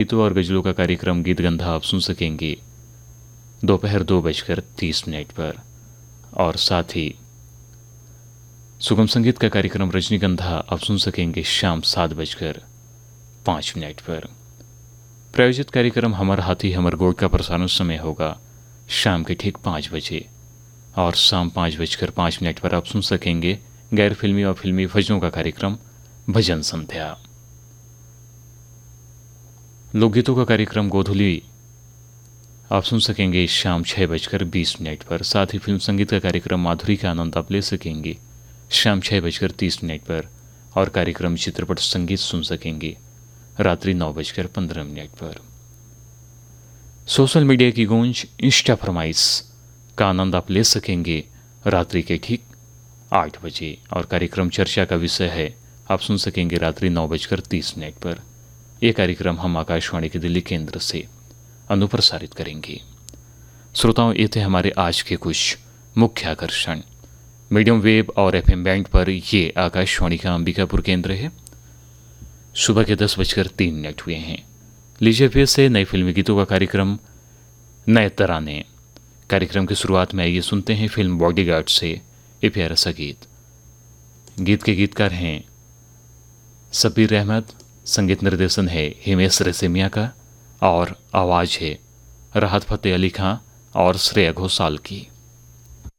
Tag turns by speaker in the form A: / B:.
A: गीतों और गजलों का कार्यक्रम गीत गंधा आप सुन सकेंगे दोपहर 2:30 पर, और साथ ही सुगम संगीत का कार्यक्रम रजनीगंधा आप सुन सकेंगे शाम 7:05 पर। प्रायोजित कार्यक्रम हमर हाथी हमर गोड़ का प्रसारण समय होगा शाम के ठीक 5 बजे, और शाम 5:05 पर आप सुन सकेंगे गैर फिल्मी और फिल्मी भजनों का कार्यक्रम भजन संध्या। लोकगीतों का कार्यक्रम गोधुली आप सुन सकेंगे शाम 6:20 पर। साथ ही फिल्म संगीत का कार्यक्रम माधुरी का आनंद आप ले सकेंगे शाम 6:30 पर, और कार्यक्रम चित्रपट संगीत सुन सकेंगे रात्रि 9:15 पर। सोशल मीडिया की गूंज इंस्टा फरमाइश का आनंद आप ले सकेंगे रात्रि के ठीक 8 बजे, और कार्यक्रम चर्चा का विषय है आप सुन सकेंगे रात्रि 9:30 पर। यह कार्यक्रम हम आकाशवाणी के दिल्ली केंद्र से अनुप्रसारित करेंगे। श्रोताओं, ये थे हमारे आज के कुछ मुख्य आकर्षण। मीडियम वेव और FM बैंड पर ये आकाशवाणी का अंबिकापुर केंद्र है। सुबह के 10:03 हुए हैं। लीजिए फिर से नए फिल्मी गीतों का कार्यक्रम नए तराने। कार्यक्रम की शुरुआत में आइए सुनते हैं फिल्म बॉडीगार्ड से ये प्यारा सा गीत। गीत के गीतकार हैं सबीर अहमद, संगीत निर्देशन है हिमेश रेशमिया का, और आवाज़ है राहत फ़तेह अली खां और श्रेया घोषाल की।